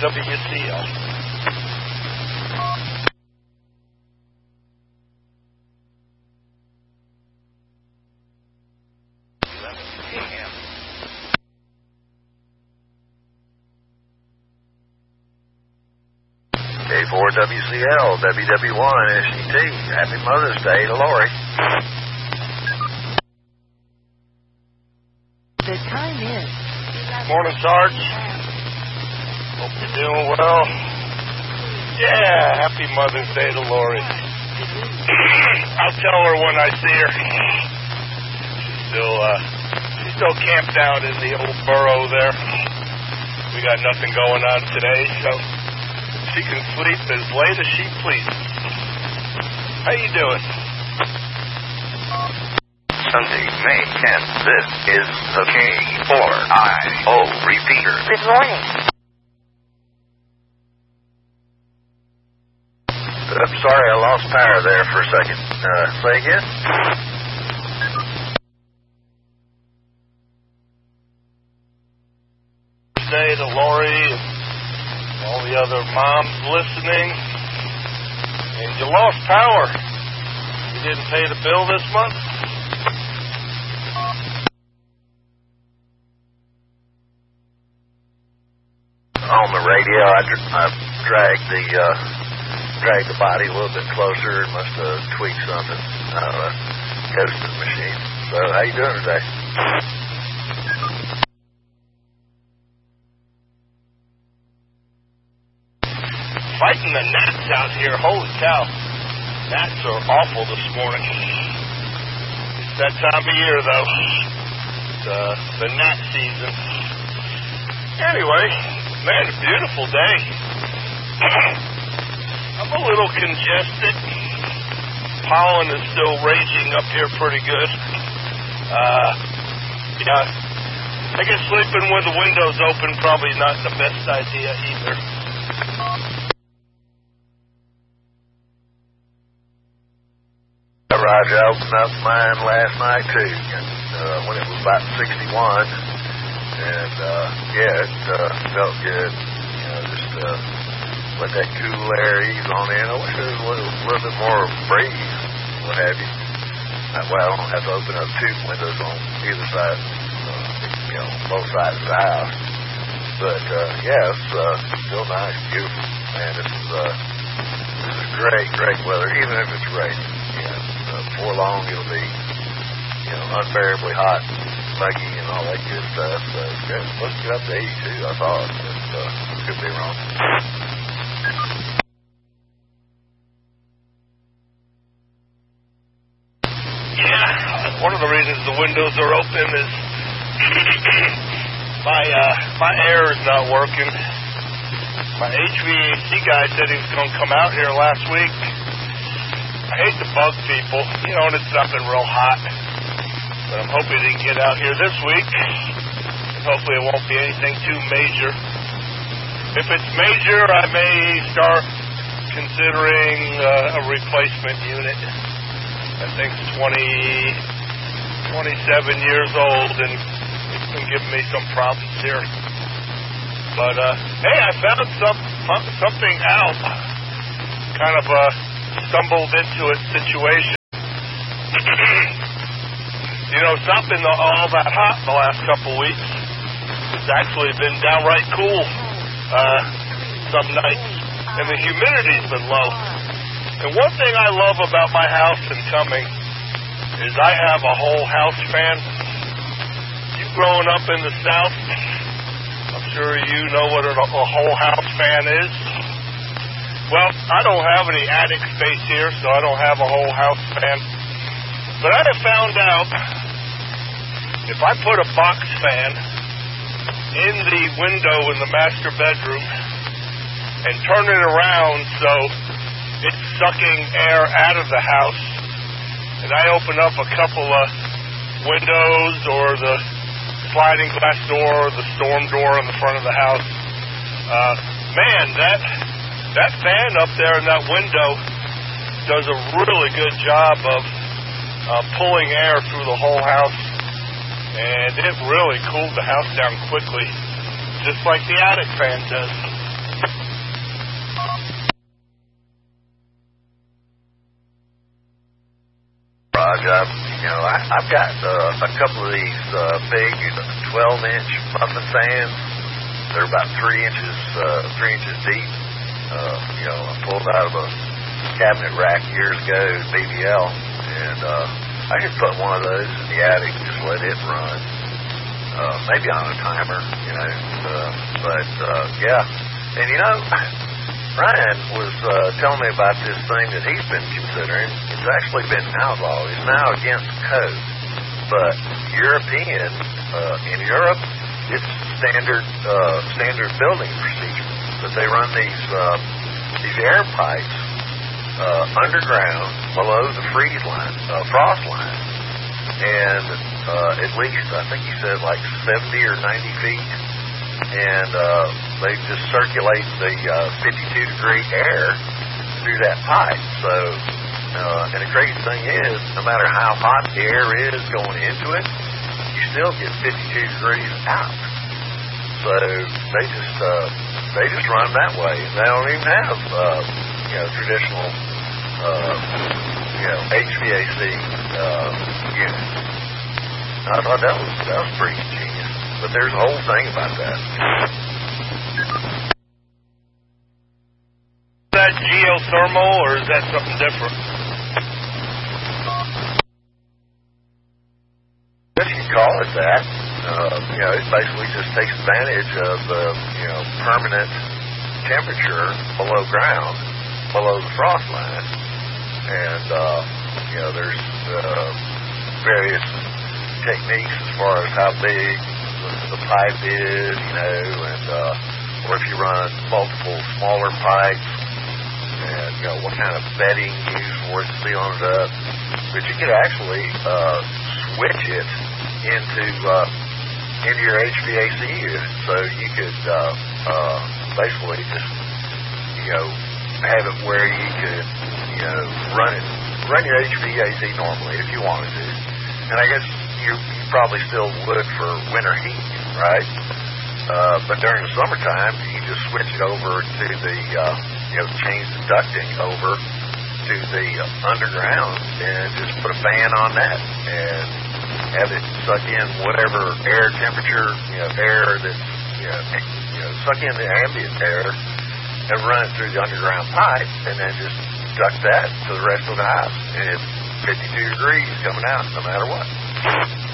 WCL. K4WCL, WW1, SET. Happy Mother's Day to Lori. The time is... Morning, Sarge. Hope you're doing well. Yeah, happy Mother's Day to Lori. I'll tell her when I see her. She's still camped out in the old burrow there. We got nothing going on today, so she can sleep as late as she pleases. How you doing? Sunday, May 10th. This is the K4IO repeater. Good morning. I'm sorry, I lost power there for a second. Say again? Day to Lori and all the other moms listening. And you lost power. You didn't pay the bill this month? On the radio, I dragged the body a little bit closer and must have tweaked something. I don't know. Goes to the machine. So, how you doing today? Fighting the gnats out here. Holy cow. Gnats are awful this morning. It's that time of year, though. It's the gnat season. Anyway, man, a beautiful day. I'm a little congested. Pollen is still raging up here pretty good. Yeah, I guess sleeping with the windows open probably not the best idea either. Roger, I opened up mine last night too, and when it was about 61, and yeah, it felt good. You know, just let that cool air ease on in. I wish there was a little bit more breeze, what have you. Well, I don't have to open up two windows on either side, you know, both sides of the house. But yeah, it's still nice, beautiful. Man, this is great weather, even if it's raining. Yeah, before long it'll be, you know, unbearably hot, muggy, and all that good stuff. So yeah, it's supposed to get up to 82, I thought, but could be wrong. Yeah, one of the reasons the windows are open is my air is not working. My HVAC guy said he was going to come out here last week. I hate to bug people, you know, and it's not been real hot. But I'm hoping he can get out here this week. And hopefully it won't be anything too major. If it's major, I may start considering a replacement unit. That thing's 27 years old, and it's been giving me some problems here. But, hey, I found something out. Kind of stumbled into a situation. You know, it's not been all that hot the last couple weeks. It's actually been downright cool some nights, and the humidity's been low. And one thing I love about my house in Cumming is I have a whole house fan. You growing up in the South, I'm sure you know what a whole house fan is. Well, I don't have any attic space here, so I don't have a whole house fan. But I have found out if I put a box fan in the window in the master bedroom and turn it around so it's sucking air out of the house, and I open up a couple of windows or the sliding glass door or the storm door in the front of the house, man, that fan up there in that window does a really good job of pulling air through the whole house, and it really cooled the house down quickly, just like the attic fan does. I've got a couple of these big 12-inch muffin fans. They're about 3 inches deep. I pulled out of a cabinet rack years ago, BBL, and I just put one of those in the attic and just let it run. Maybe on a timer, And Ryan was telling me about this thing that he's been considering. It's actually been outlawed. It's now against code. But in Europe, it's standard building procedure. But they run these air pipes underground below the frost line. And at least, I think he said like 70 or 90 feet. And they just circulate the 52-degree air through that pipe. So, and the crazy thing is, no matter how hot the air is going into it, you still get 52 degrees out. So they just run that way. They don't even have traditional HVAC units. I thought that was pretty genius. But there's a whole thing about that. Is that geothermal or is that something different? I guess you can call it that. It basically just takes advantage of the permanent temperature below ground, below the frost line. And there's various techniques as far as how big the pipe is, or if you run multiple smaller pipes, and what kind of bedding you use for it, sealing it up. But you could actually switch it into your HVAC unit, so you could basically just have it where you could run your HVAC normally if you wanted to, and I guess you probably still would for winter heat, right? But during the summertime, you just switch it over to the, change the ducting over to the underground and just put a fan on that and have it suck in whatever air temperature, air that's, suck in the ambient air and run it through the underground pipe and then just duct that to the rest of the house. And it's 52 degrees coming out no matter what.